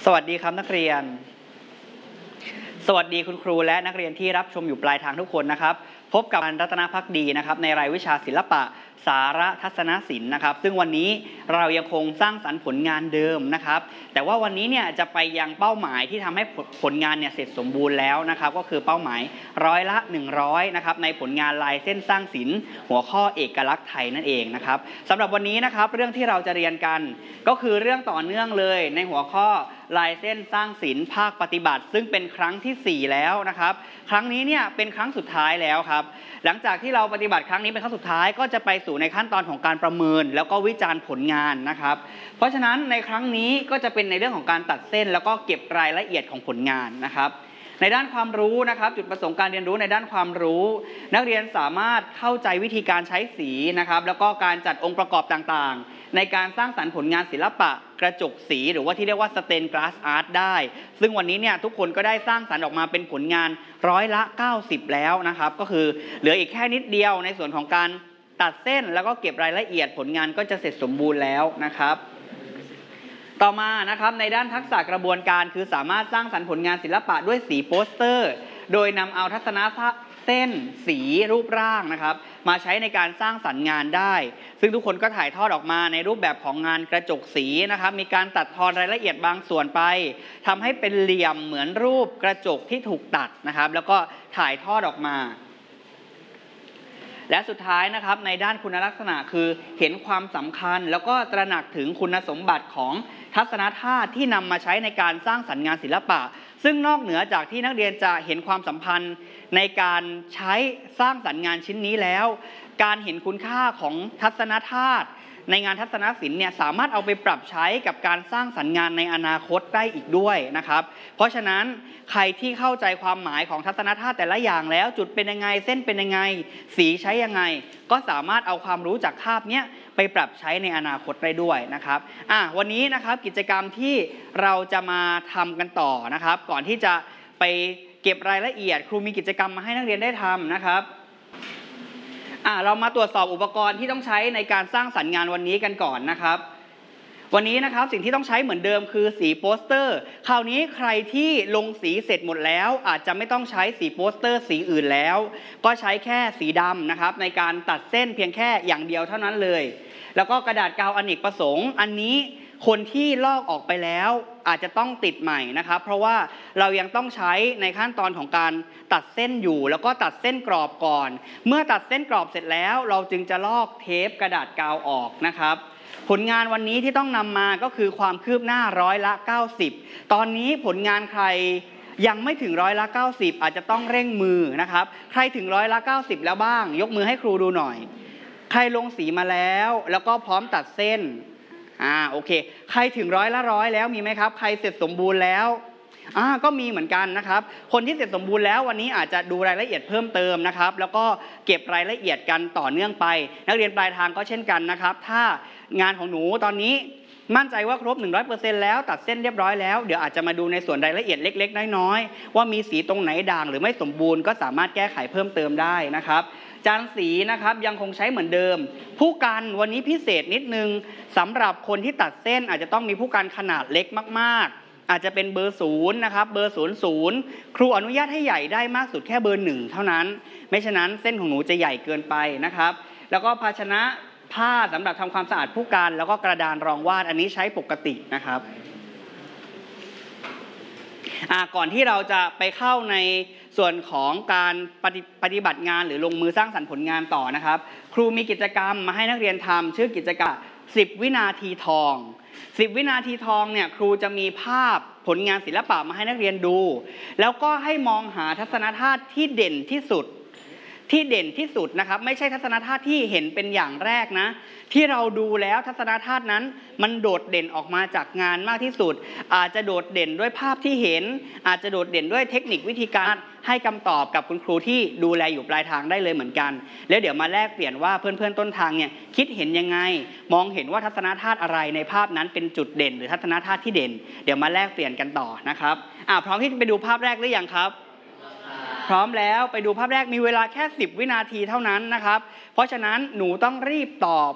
สวัสดีครับนักเรียนสวัสดีคุณครูและนักเรียนที่รับชมอยู่ปลายทางทุกคนนะครับพบกับรัตนภักดีนะครับในรายวิชาศิลปะสารทัศนศิลป์นะครับซึ่งวันนี้เรายังคงสร้างสรรค์ผลงานเดิมนะครับแต่ว่าวันนี้เนี่ยจะไปยังเป้าหมายที่ทำให้ผลงานเนี่ยเสร็จสมบูรณ์แล้วนะครับก็คือเป้าหมาย100นะครับในผลงานลายเส้นสร้างศิลป์หัวข้อเอกลักษณ์ไทยนั่นเองนะครับสำหรับวันนี้นะครับเรื่องที่เราจะเรียนกันก็คือเรื่องต่อเนื่องเลยในหัวข้อลายเส้นสร้างศิลป์ภาคปฏิบัติซึ่งเป็นครั้งที่4แล้วนะครับครั้งนี้เนี่ยเป็นครั้งสุดท้ายแล้วครับหลังจากที่เราปฏิบัติครั้งนี้เป็นครั้งสุดท้ายก็จะไปสู่ในขั้นตอนของการประเมินแล้วก็วิจารณ์ผลงานนะครับเพราะฉะนั้นในครั้งนี้ก็จะเป็นในเรื่องของการตัดเส้นแล้วก็เก็บรายละเอียดของผลงานนะครับในด้านความรู้นะครับจุดประสงค์การเรียนรู้ในด้านความรู้นักเรียนสามารถเข้าใจวิธีการใช้สีนะครับแล้วก็การจัดองค์ประกอบต่างๆในการสร้างสรรค์ผลงานศิลปะกระจกสีหรือว่าที่เรียกว่าสเตนกลาสอาร์ตได้ซึ่งวันนี้เนี่ยทุกคนก็ได้สร้างสรรค์ออกมาเป็นผลงาน90%แล้วนะครับก็คือเหลืออีกแค่นิดเดียวในส่วนของการตัดเส้นแล้วก็เก็บรายละเอียดผลงานก็จะเสร็จสมบูรณ์แล้วนะครับต่อมานะครับในด้านทักษะกระบวนการคือสามารถสร้างสรรค์ผลงานศิลปะด้วยสีโปสเตอร์โดยนำเอาทัศนะเส้นสีรูปร่างนะครับมาใช้ในการสร้างสรรค์งานได้ซึ่งทุกคนก็ถ่ายทอดออกมาในรูปแบบของงานกระจกสีนะครับมีการตัดทอนรายละเอียดบางส่วนไปทำให้เป็นเหลี่ยมเหมือนรูปกระจกที่ถูกตัดนะครับแล้วก็ถ่ายทอดออกมาและสุดท้ายนะครับในด้านคุณลักษณะคือเห็นความสำคัญแล้วก็ตระหนักถึงคุณสมบัติของทัศนธาตุที่นำมาใช้ในการสร้างสรรค์งานศิลปะซึ่งนอกเหนือจากที่นักเรียนจะเห็นความสัมพันธ์ในการใช้สร้างสรรค์งานชิ้นนี้แล้วการเห็นคุณค่าของทัศนธาตุในงานทัศนศิลป์เนี่ยสามารถเอาไปปรับใช้กับการสร้างสรรค์งานในอนาคตได้อีกด้วยนะครับเพราะฉะนั้นใครที่เข้าใจความหมายของทัศนธาตุแต่ละอย่างแล้วจุดเป็นยังไงเส้นเป็นยังไงสีใช้ยังไงก็สามารถเอาความรู้จากคาบเนี้ยไปปรับใช้ในอนาคตได้ด้วยนะครับวันนี้นะครับกิจกรรมที่เราจะมาทำกันต่อนะครับก่อนที่จะไปเก็บรายละเอียดครูมีกิจกรรมมาให้นักเรียนได้ทำนะครับเรามาตรวจสอบอุปกรณ์ที่ต้องใช้ในการสร้างสรรค์งานวันนี้กันก่อนนะครับวันนี้นะครับสิ่งที่ต้องใช้เหมือนเดิมคือสีโปสเตอร์คราวนี้ใครที่ลงสีเสร็จหมดแล้วอาจจะไม่ต้องใช้สีโปสเตอร์สีอื่นแล้วก็ใช้แค่สีดำนะครับในการตัดเส้นเพียงแค่อย่างเดียวเท่านั้นเลยแล้วก็กระดาษกาวอเนกประสงค์อันนี้คนที่ลอกออกไปแล้วอาจจะต้องติดใหม่นะครับเพราะว่าเรายังต้องใช้ในขั้นตอนของการตัดเส้นอยู่แล้วก็ตัดเส้นกรอบก่อนเมื่อตัดเส้นกรอบเสร็จแล้วเราจึงจะลอกเทปกระดาษกาวออกนะครับผลงานวันนี้ที่ต้องนำมาก็คือความคืบหน้า90%ตอนนี้ผลงานใครยังไม่ถึง90%อาจจะต้องเร่งมือนะครับใครถึง90%แล้วบ้างยกมือให้ครูดูหน่อยใครลงสีมาแล้วก็พร้อมตัดเส้นโอเคใครถึง100แล้วมีไหมครับใครเสร็จสมบูรณ์แล้วก็มีเหมือนกันนะครับคนที่เสร็จสมบูรณ์แล้ววันนี้อาจจะดูรายละเอียดเพิ่มเติมนะครับแล้วก็เก็บรายละเอียดกันต่อเนื่องไปนักเรียนปลายทางก็เช่นกันนะครับถ้างานของหนูตอนนี้มั่นใจว่าครบ 100% แล้วตัดเส้นเรียบร้อยแล้วเดี๋ยวอาจจะมาดูในส่วนรายละเอียดเล็กๆน้อยๆว่ามีสีตรงไหนด่างหรือไม่สมบูรณ์ก็สามารถแก้ไขเพิ่มเติมได้นะครับจานสีนะครับยังคงใช้เหมือนเดิมผู้กันวันนี้พิเศษนิดนึงสำหรับคนที่ตัดเส้นอาจจะต้องมีผู้กันขนาดเล็กมากๆอาจจะเป็นเบอร์0นะครับเบอร์00ครูอนุญาตให้ใหญ่ได้มากสุดแค่เบอร์1เท่านั้นไม่ฉะนั้นเส้นของหนูจะใหญ่เกินไปนะครับแล้วก็ภาชนะผ้าสำหรับทำความสะอาดผู้กันแล้วก็กระดานรองวาดอันนี้ใช้ปกตินะครับก่อนที่เราจะไปเข้าในส่วนของการปฏิบัติงานหรือลงมือสร้างสรรค์ผลงานต่อนะครับครูมีกิจกรรมมาให้นักเรียนทำชื่อกิจกรรม10 วินาทีทอง10 วินาทีทองเนี่ยครูจะมีภาพผลงานศิลปะมาให้นักเรียนดูแล้วก็ให้มองหาทัศนธาตุที่เด่นที่สุดนะครับไม่ใช่ทัศนธาตุที่เห็นเป็นอย่างแรกนะที่เราดูแล้วทัศนธาตุนั้นมันโดดเด่นออกมาจากงานมากที่สุดอาจจะโดดเด่นด้วยภาพที่เห็นอาจจะโดดเด่นด้วยเทคนิควิธีการให้คำตอบกับคุณครูที่ดูแลอยู่ปลายทางได้เลยเหมือนกันแล้วเดี๋ยวมาแลกเปลี่ยนว่าเพื่อนๆต้นทางเนี่ยคิดเห็นยังไงมองเห็นว่าทัศนธาตุอะไรในภาพนั้นเป็นจุดเด่นหรือทัศนธาตุที่เด่นเดี๋ยวมาแลกเปลี่ยนกันต่อนะครับพร้อมที่จะไปดูภาพแรกหรือยังครับพร้อมแล้วไปดูภาพแรกมีเวลาแค่10 วินาทีเท่านั้นนะครับเพราะฉะนั้นหนูต้องรีบตอบ